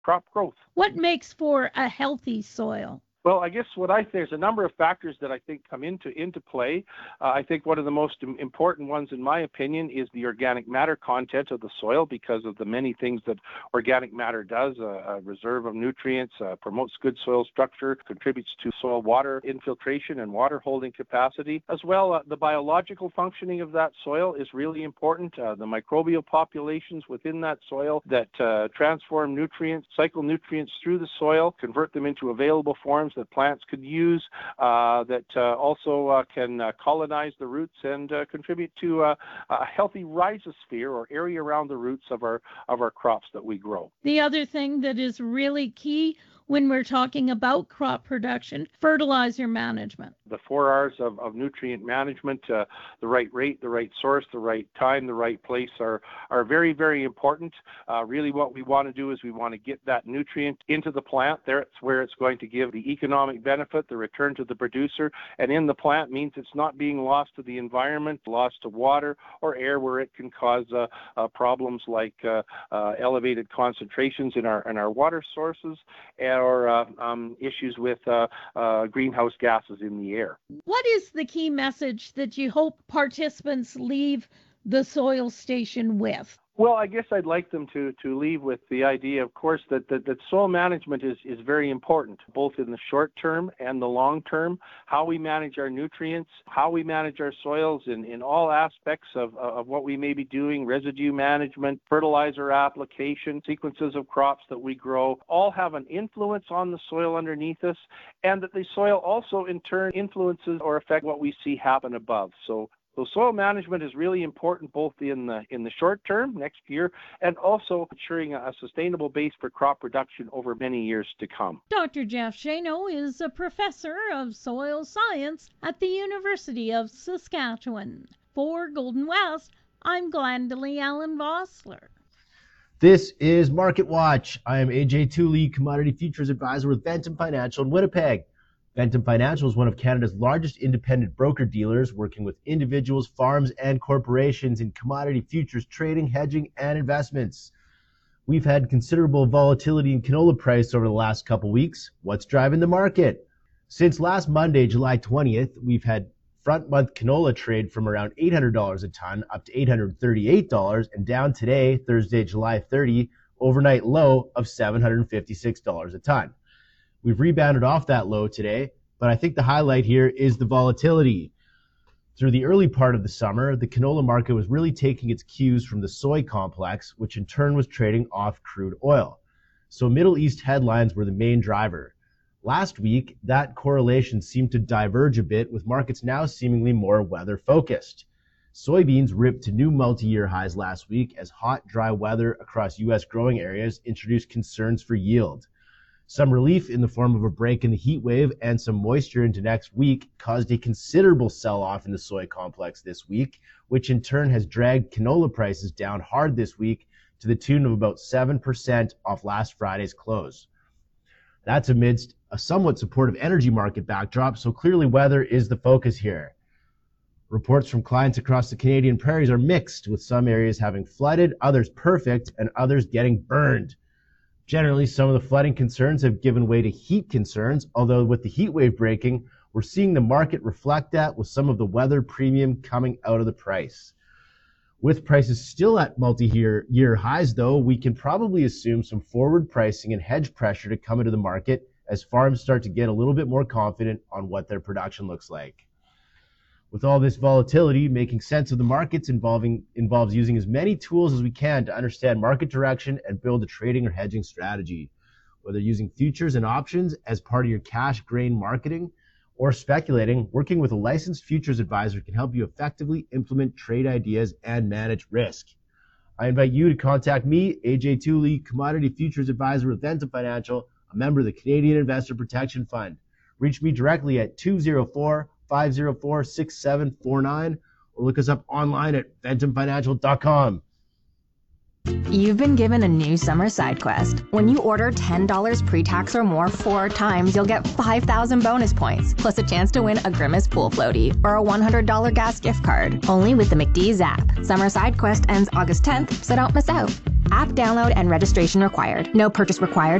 crop growth. What makes for a healthy soil? Well, I guess there's a number of factors that I think come into play. I think one of the most important ones, in my opinion, is the organic matter content of the soil, because of the many things that organic matter does. A reserve of nutrients, promotes good soil structure, contributes to soil water infiltration and water holding capacity. As well, the biological functioning of that soil is really important. The microbial populations within that soil that transform nutrients, cycle nutrients through the soil, convert them into available forms that plants could use, that also can colonize the roots and contribute to a healthy rhizosphere, or area around the roots of our crops that we grow. The other thing that is really key when we're talking about crop production, fertilizer management. The 4 R's of nutrient management, the right rate, the right source, the right time, the right place are very, very important. Really what we want to do is we want to get that nutrient into the plant. That's where it's going to give the economic benefit, the return to the producer, and in the plant means it's not being lost to the environment, lost to water or air, where it can cause problems like elevated concentrations in our water sources, or issues with greenhouse gases in the air. What is the key message that you hope participants leave the soil station with? Well, I guess I'd like them to leave with the idea, of course, that soil management is very important, both in the short term and the long term. How we manage our nutrients, how we manage our soils in all aspects of what we may be doing, residue management, fertilizer application, sequences of crops that we grow, all have an influence on the soil underneath us, and that the soil also in turn influences or affect what we see happen above. So soil management is really important, both in the short term, next year, and also ensuring a sustainable base for crop production over many years to come. Dr. Jeff Shano is a professor of soil science at the University of Saskatchewan. For Golden West, I'm Glendalee Allen Vossler. This is Market Watch. I am AJ Tooley, Commodity Futures Advisor with Ventum Financial in Winnipeg. Ventum Financial is one of Canada's largest independent broker-dealers, working with individuals, farms, and corporations in commodity futures trading, hedging, and investments. We've had considerable volatility in canola price over the last couple weeks. What's driving the market? Since last Monday, July 20th, we've had front-month canola trade from around $800 a ton up to $838, and down today, Thursday, July 30, overnight low of $756 a ton. We've rebounded off that low today, but I think the highlight here is the volatility. Through the early part of the summer, the canola market was really taking its cues from the soy complex, which in turn was trading off crude oil. So Middle East headlines were the main driver. Last week, that correlation seemed to diverge a bit, with markets now seemingly more weather-focused. Soybeans ripped to new multi-year highs last week as hot, dry weather across U.S. growing areas introduced concerns for yield. Some relief in the form of a break in the heat wave and some moisture into next week caused a considerable sell-off in the soy complex this week, which in turn has dragged canola prices down hard this week to the tune of about 7% off last Friday's close. That's amidst a somewhat supportive energy market backdrop, so clearly weather is the focus here. Reports from clients across the Canadian prairies are mixed, with some areas having flooded, others perfect, and others getting burned. Generally, some of the flooding concerns have given way to heat concerns, although with the heat wave breaking, we're seeing the market reflect that, with some of the weather premium coming out of the price. With prices still at multi-year highs, though, we can probably assume some forward pricing and hedge pressure to come into the market as farms start to get a little bit more confident on what their production looks like. With all this volatility, making sense of the markets involves using as many tools as we can to understand market direction and build a trading or hedging strategy. Whether using futures and options as part of your cash grain marketing or speculating, working with a licensed futures advisor can help you effectively implement trade ideas and manage risk. I invite you to contact me, AJ Tooley, Commodity Futures Advisor with Ventum Financial, a member of the Canadian Investor Protection Fund. Reach me directly at 204-504-6749 or look us up online at ventumfinancial.com. You've been given a new summer side quest. When you order $10 pre-tax or more 4 times, you'll get 5,000 bonus points, plus a chance to win a Grimace pool floaty or a $100 gas gift card. Only with the McDee's app. Summer side quest ends August 10th, so don't miss out. App download and registration required. No purchase required.